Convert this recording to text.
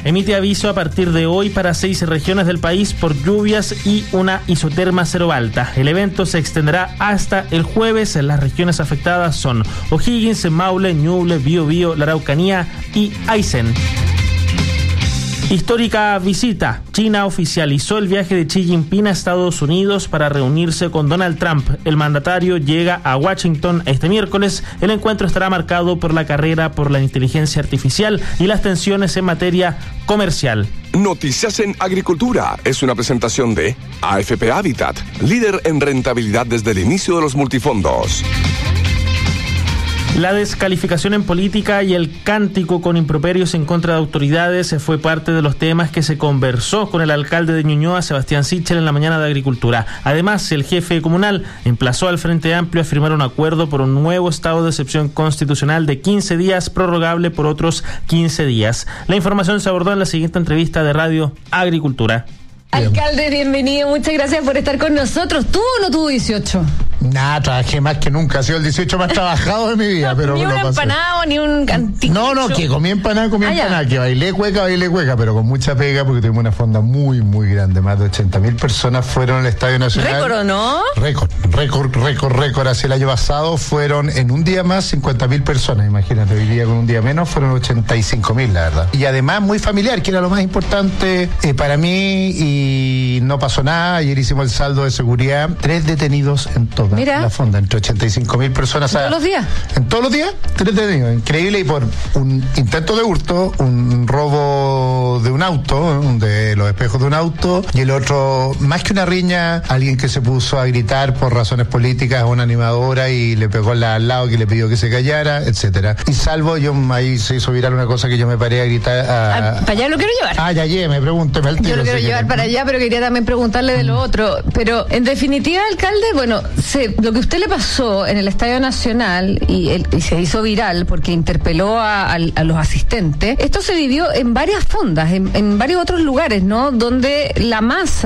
emite aviso a partir de hoy para 6 regiones del país por lluvias y una isoterma cero alta. El evento se extenderá hasta el jueves. Las regiones afectadas son O'Higgins, Maule, Ñuble, Biobío, la Araucanía y Aysén. Histórica visita. China oficializó el viaje de Xi Jinping a Estados Unidos para reunirse con Donald Trump. El mandatario llega a Washington este miércoles. El encuentro estará marcado por la carrera por la inteligencia artificial y las tensiones en materia comercial. Noticias en Agricultura es una presentación de AFP Habitat, líder en rentabilidad desde el inicio de los multifondos. La descalificación en política y el cántico con improperios en contra de autoridades fue parte de los temas que se conversó con el alcalde de Ñuñoa, Sebastián Sichel, en la mañana de Agricultura. Además, el jefe comunal emplazó al Frente Amplio a firmar un acuerdo por un nuevo estado de excepción constitucional de 15 días, prorrogable por otros 15 días. La información se abordó en la siguiente entrevista de Radio Agricultura. Alcalde, bienvenido, muchas gracias por estar con nosotros. ¿Tuvo o no tuvo 18? Nada, trabajé más que nunca. Ha sido el 18 más trabajado de mi vida. Pero ni un empanado, ni un cantillo. No, que comí empanada, que bailé cueca, pero con mucha pega porque tuvimos una fonda muy, muy grande. Más de 80,000 personas fueron al Estadio Nacional. ¿Récord o no? Récord. Hace el año pasado fueron en un día más 50,000 personas. Imagínate, hoy día con un día menos fueron 85,000, la verdad. Y además muy familiar, que era lo más importante para mí, y no pasó nada. Ayer hicimos el saldo de seguridad. 3 detenidos en toda la fonda, entre 85,000 personas. ¿Todos los días? En todos los días, 3 detenidos. Increíble. Y por un intento de hurto, un robo de un auto, de los espejos de un auto, y el otro, más que una riña, alguien que se puso a gritar por razones políticas a una animadora y le pegó al lado, que le pidió que se callara, etcétera. Y salvo, ahí se hizo viral una cosa que yo me paré a gritar. ¿Para allá lo quiero llevar? Ya, me pregúnteme al tiro. Yo lo quiero llevar para allá, pero quería también preguntarle de lo otro. Pero, en definitiva, alcalde, bueno, lo que usted le pasó en el Estadio Nacional y se hizo viral porque interpeló a los asistentes, esto se vivió en varias fondas, en varios otros lugares, ¿no? Donde la masa